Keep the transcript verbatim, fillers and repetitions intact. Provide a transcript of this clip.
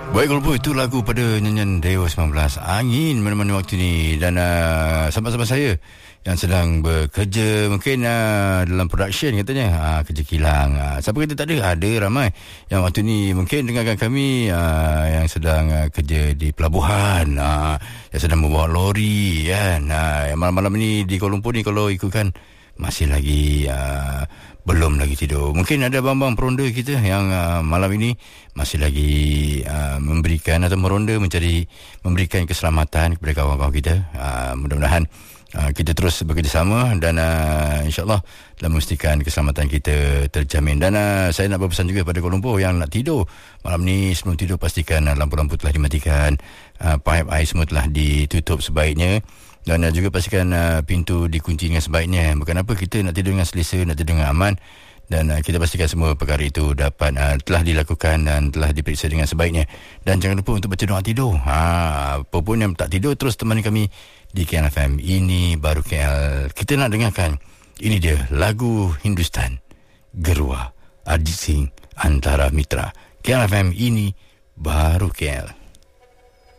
Baik, kalau itu lagu pada nyanyian Dewa sembilan belas, Angin mana-mana waktu ni. Dan uh, sahabat-sahabat saya yang sedang bekerja mungkin uh, dalam production katanya, uh, kerja kilang, uh, siapa kata tak ada, ada ramai yang waktu ni mungkin dengarkan kami, uh, yang sedang uh, kerja di pelabuhan, uh, yang sedang membawa lori kan, uh, yang malam-malam ni di Kuala Lumpur ni kalau ikutkan masih lagi uh, belum lagi tidur. Mungkin ada bambang peronda kita yang uh, malam ini masih lagi uh, memberikan atau meronda mencari memberikan keselamatan kepada kawan-kawan kita. Uh, mudah-mudahan uh, kita terus bekerjasama dan uh, insya-Allah dalam memastikan keselamatan kita terjamin. Dan uh, saya nak berpesan juga pada Kuala Lumpur yang nak tidur malam ni, sebelum tidur pastikan uh, lampu-lampu telah dimatikan, uh, paip air semua telah ditutup sebaiknya. Dan uh, juga pastikan uh, pintu dikunci dengan sebaiknya. Bukan apa, kita nak tidur dengan selesa, nak tidur dengan aman. Dan uh, kita pastikan semua perkara itu dapat uh, telah dilakukan dan telah diperiksa dengan sebaiknya. Dan jangan lupa untuk baca doa tidur. Ha, apa pun yang tak tidur, terus temani kami di K L F M. Ini baru K L. Kita nak dengarkan, ini dia lagu Hindustan, Gerua, Arjit Singh, Antara Mitra. K L F M, ini baru K L.